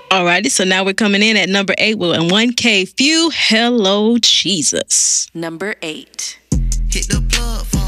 Alrighty, so now we're coming in at number 8 with 1K Few. Hello, Jesus. Number 8. Hit the plug for